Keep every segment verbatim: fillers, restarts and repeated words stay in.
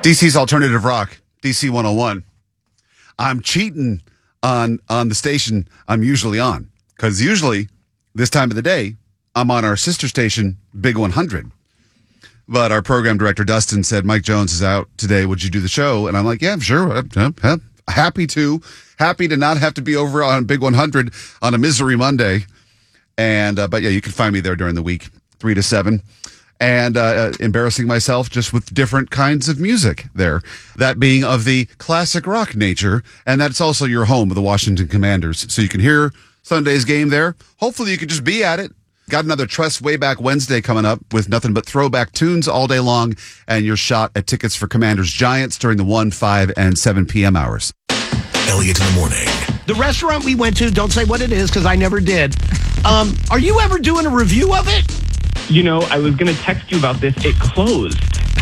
D C's Alternative Rock, D C one oh one. I'm cheating on on the station I'm usually on, because usually this time of the day, I'm on our sister station, Big one hundred. But our program director, Dustin, said, Mike Jones is out today. Would you do the show? And I'm like, yeah, sure. Happy to. Happy to not have to be over on Big one hundred on a Misery Monday. And uh, But yeah, you can find me there during the week, three to seven. And uh, embarrassing myself just with different kinds of music there. That being of the classic rock nature. And that's also your home of the Washington Commanders. So you can hear Sunday's game there. Hopefully you can just be at it. Got another Trust Way Back Wednesday coming up with nothing but throwback tunes all day long. And your shot at tickets for Commanders Giants during the one, five, and seven p.m. hours. Elliot in the morning. The restaurant we went to, don't say what it is because I never did. Um, are you ever doing a review of it? You know, I was going to text you about this. It closed.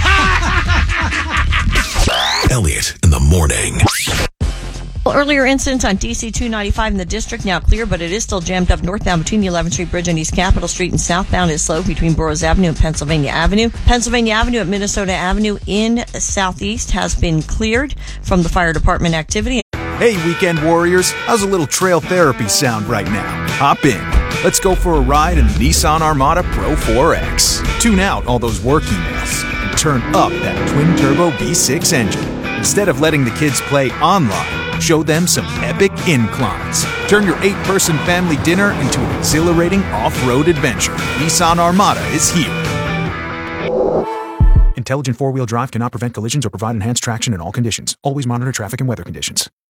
Elliot in the morning. Well, earlier incidents on D C two ninety-five in the district now clear, but it is still jammed up northbound between the eleventh Street Bridge and East Capitol Street, and southbound is slow between Burroughs Avenue and Pennsylvania Avenue. Pennsylvania Avenue at Minnesota Avenue in southeast has been cleared from the fire department activity. Hey, weekend warriors, how's a little trail therapy sound right now? Hop in. Let's go for a ride in the Nissan Armada Pro four X. Tune out all those work emails and turn up that twin-turbo V six engine. Instead of letting the kids play online, show them some epic inclines. Turn your eight-person family dinner into an exhilarating off-road adventure. Nissan Armada is here. Intelligent four-wheel drive cannot prevent collisions or provide enhanced traction in all conditions. Always monitor traffic and weather conditions.